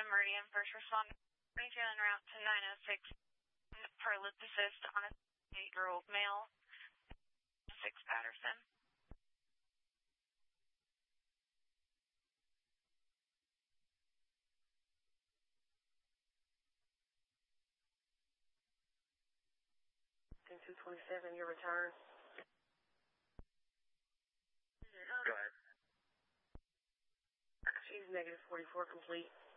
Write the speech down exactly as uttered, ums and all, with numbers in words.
Meridian First Responder. twenty-two en route to nine oh six for lip assist on a eight-year-old male. six Patterson. two twenty-seven, your return. Go ahead. She's negative forty-four complete.